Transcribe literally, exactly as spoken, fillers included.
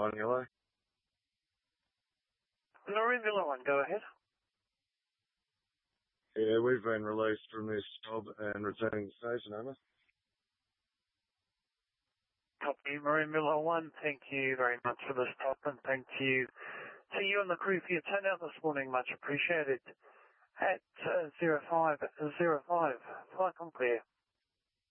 one, yellow. Marine Miller one, go ahead. Yeah, we've been released from this job and returning to station, over. Copy, Marine Miller one. Thank you very much for the stop, and thank you to you and the crew for your turnout this morning. Much appreciated. At uh, zero five zero five, flight on clear.